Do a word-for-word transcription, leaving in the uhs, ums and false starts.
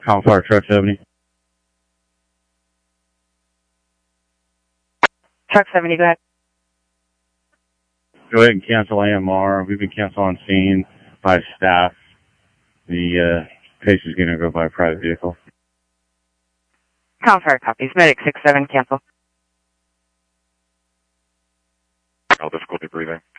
Call Fire Truck seventy. Truck seventy, go ahead. Go ahead and cancel A M R. We've been canceled on scene by staff. The uh, case is going to go by a private vehicle. Call Fire copies. Medic six seven, cancel. All difficulty breathing.